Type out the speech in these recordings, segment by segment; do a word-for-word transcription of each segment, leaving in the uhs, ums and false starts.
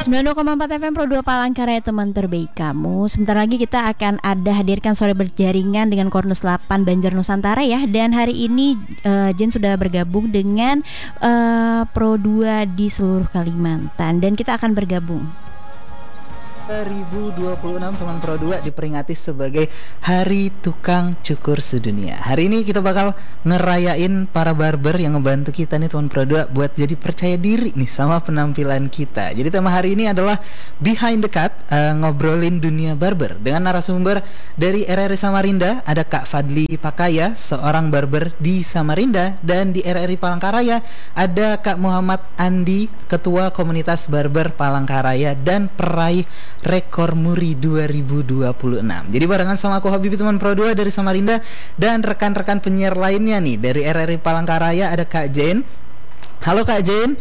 sembilan puluh koma empat F M Pro dua Palangkaraya, teman terbaik kamu. Sebentar lagi kita akan ada hadirkan sore berjaringan dengan Kornus delapan Banjar Nusantara ya. Dan hari ini uh, Jen sudah bergabung dengan uh, Pro dua di seluruh Kalimantan. Dan kita akan bergabung dua ribu dua puluh enam teman Pro dua diperingati sebagai Hari Tukang Cukur Sedunia. Hari ini kita bakal ngerayain para barber yang ngebantu kita nih teman Pro dua buat jadi percaya diri nih sama penampilan kita. Jadi tema hari ini adalah Behind the Cut, uh, ngobrolin dunia barber dengan narasumber dari R R I Samarinda. Ada Kak Fadli Pakaya, seorang barber di Samarinda, dan di R R I Palangkaraya ada Kak Muhammad Andi, ketua komunitas barber Palangkaraya dan peraih rekor Muri dua ribu dua puluh enam. Jadi barengan sama aku Habibie teman Pro dua dari Samarinda dan rekan-rekan penyiar lainnya nih dari R R I Palangkaraya. Ada Kak Jen. Halo Kak Jen.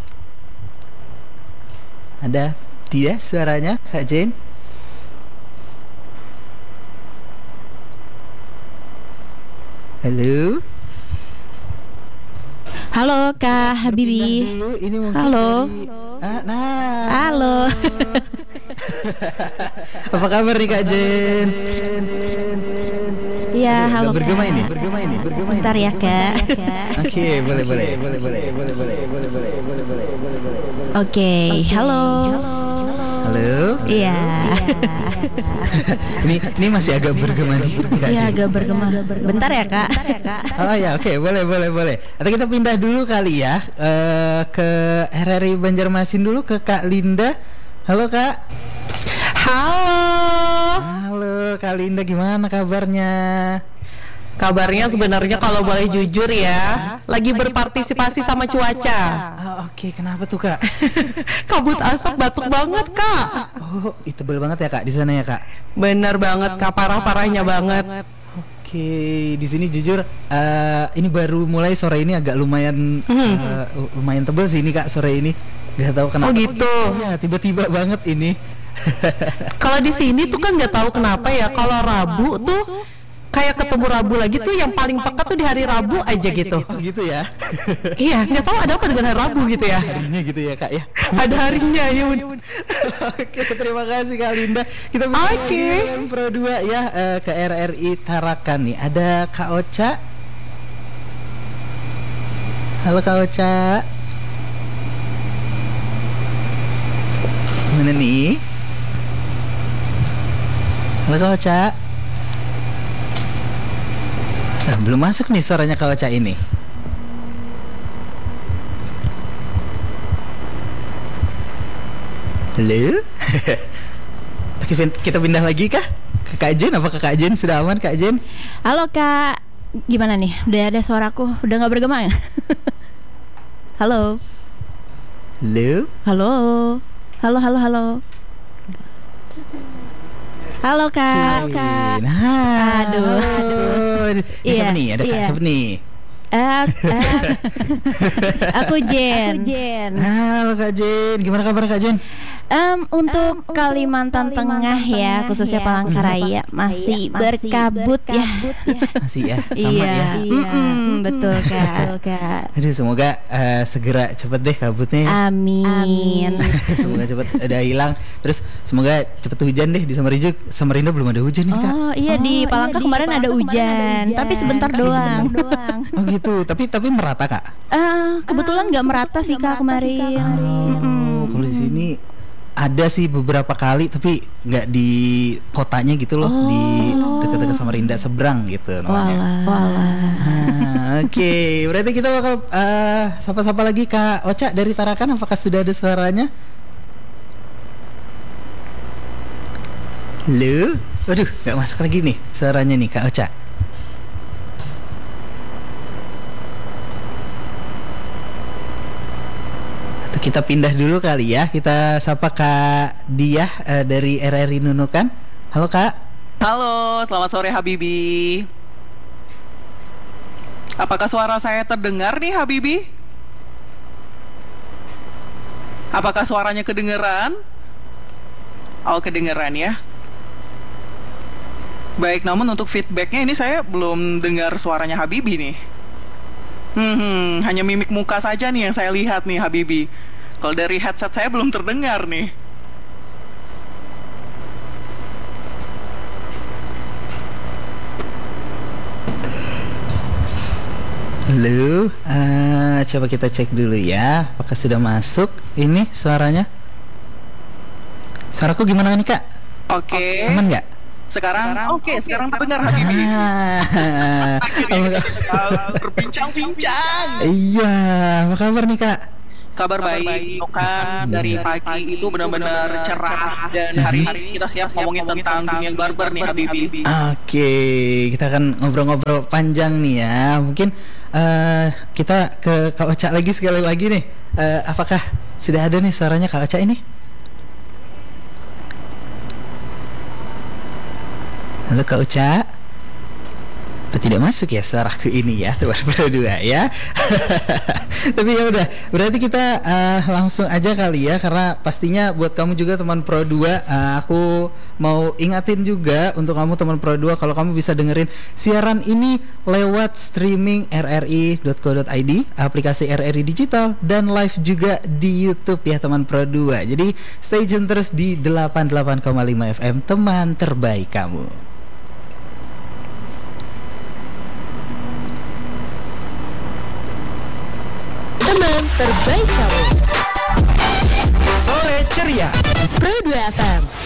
Ada tidak suaranya Kak Jen? Halo. Halo Kak Habibie. Halo. Dari... Ah, nah. Halo. Apa kabar nih Kak Jen? Iya, halo. Bergema ini, bergema ini, bergema ini. Bentar ya Kak. Oke, boleh, boleh, boleh, boleh, boleh, boleh, boleh, boleh, boleh, boleh, boleh, boleh. Oke, halo. Halo. Iya. Ini ini masih agak bergema dikit Kak Jen. Iya, agak bergema. Bentar ya Kak. Oh ya, oke, boleh, boleh, boleh. Atau kita pindah dulu kali ya uh, ke R R I Banjarmasin dulu, ke Kak Linda. Halo Kak. Halo. Halo Kak Linda, gimana kabarnya? Kabarnya sebenarnya kalau boleh jujur ya, lagi berpartisipasi sama cuaca. Oh, oke, okay. Kenapa tuh Kak? Kabut asap batuk banget Kak. Oh, itu tebel banget ya Kak di sana ya Kak? Bener banget Kak, parah-parahnya banget. Oke, di sini jujur uh, ini baru mulai sore ini agak lumayan uh, lumayan tebel sih ini Kak sore ini. Gak tahu kenapa. Oh gitu. Ya tiba-tiba banget ini. Kalau di sini tuh kan nggak tahu kenapa ya. Kalau Rabu tuh kayak ketemu Rabu lagi tuh yang paling pekat tuh di hari Rabu aja gitu. Oh gitu ya. Iya, nggak tahu ada apa dengan hari Rabu gitu ya. Harinya gitu ya Kak ya. Ada harinya ya. Oke, terima kasih Kak Linda. Kita balik okay. lagi Pro dua ya uh, ke R R I Tarakan nih. Ada Kak Ocha. Halo Kak Ocha. Mana nih? Halo Kak Ocha. Nah, belum masuk nih suaranya Kak Ocha ini. Halo. Kita pindah lagi kah? Ke Kak Jen, apa ke Kak Jen? Sudah aman Kak Jen? Halo Kak. Gimana nih? Udah ada suaraku? Udah gak bergema ya? Halo. Halo. Halo. Halo, halo, halo. Halo Kak. Kak. Nah, aduh, aduh. Ini siapa nih? Ada Kak iya. siapa nih? Uh, uh, aku Jen. Aku Jen. Halo Kak Jen, gimana kabar Kak Jen? Um, untuk um, Kalimantan, Kalimantan Tengah, Tengah ya, khususnya ya, Palangkaraya masih, masih berkabut, berkabut ya. ya. Masih ya, sama iya, ya. Iya, mm-mm, betul Kak. Kak. Aduh, semoga uh, segera cepet deh kabutnya. Amin. Amin. Semoga cepet udah hilang. Terus semoga cepet hujan deh di Samarinda. Samarinda belum ada hujan nih Kak. Oh iya, oh, di Palangka iya, kemarin, ada hujan, ada hujan, tapi sebentar doang. doang. Oh gitu, tapi tapi merata Kak? Uh, kebetulan nggak uh, merata sih Kak kemarin. Oh, kalau di sini ada sih beberapa kali, tapi nggak di kotanya gitu loh, oh. di dekat-dekat Samarinda seberang gitu namanya. Walah. Ah, Oke, okay. Berarti kita bakal uh, sapa-sapa lagi Kak Ocha dari Tarakan. Apakah sudah ada suaranya? Halo, waduh, nggak masuk lagi nih suaranya nih Kak Ocha. Kita pindah dulu kali ya. Kita sapa Kak Diah uh, dari R R I Nunukan. Halo Kak. Halo, selamat sore Habibie. Apakah suara saya terdengar nih Habibie? Apakah suaranya kedengeran? Oh, kedengeran ya. Baik, namun untuk feedbacknya ini saya belum dengar suaranya Habibie nih. Hmm, hanya mimik muka saja nih yang saya lihat nih Habibie. Kalau dari headset saya belum terdengar nih. Halo, uh, coba kita cek dulu ya, apakah sudah masuk ini suaranya? Suaraku gimana nih kak? Oke. Aman nggak? Sekarang, sekarang oke, okay, sekarang terdengar Habibi. Ah, Akhirnya kita bisa berbincang-bincang. Iya, apa kabar nih kak? Kabar baik, kan dari pagi itu benar-benar cerah dan hari ini kita siap ngomongin tentang dunia barber nih Habibi. Oke, kita akan ngobrol-ngobrol panjang nih ya. Mungkin uh, kita ke Kak Ocha lagi sekali lagi nih. Uh, apakah sudah ada nih suaranya Kak Ocha ini? Halo Kak Ocha. Apa tidak masuk ya suaraku ini ya teman Pro dua ya. Tapi ya udah, berarti kita uh, langsung aja kali ya, karena pastinya buat kamu juga teman Pro dua, uh, aku mau ingatin juga untuk kamu teman Pro dua kalau kamu bisa dengerin siaran ini lewat streaming r r i dot co dot i d, aplikasi R R I Digital, dan live juga di YouTube ya teman Pro dua. Jadi stay tune terus di delapan puluh delapan koma lima F M, teman terbaik kamu. Teman terbaik kamu. Sore ceria Pro dua F M.